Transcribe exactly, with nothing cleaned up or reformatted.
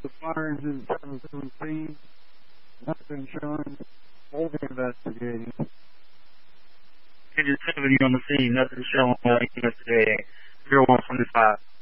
the fires in seven seventeen. Nothing showing. Over investigating. Figure seventy on the scene. Nothing showing. Uh, investigating. zero one twenty-five.